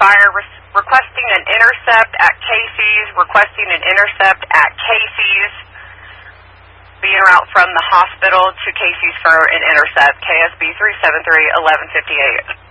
Fire requesting an intercept at Casey's, requesting an intercept at Casey's, being route from the hospital to Casey's for an intercept, KSB 373-1158.